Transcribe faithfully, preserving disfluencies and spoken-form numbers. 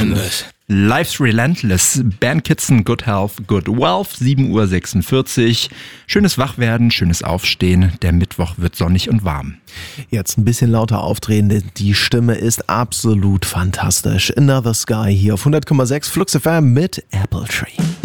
Members. Life's Relentless, Band Kitson, Good Health, Good Wealth, sieben Uhr sechsundvierzig. Schönes Wachwerden, schönes Aufstehen. Der Mittwoch wird sonnig und warm. Jetzt ein bisschen lauter aufdrehen, denn die Stimme ist absolut fantastisch. Another Sky hier auf hundert Komma sechs Flux F M mit Apple Tree.